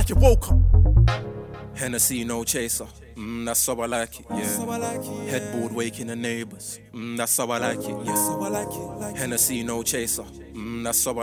you woke up. Hennessy, no chaser. That's how I like it, yeah. Headboard waking the neighbors. That's how I like it, yeah. Hennessy, no chaser. That's how I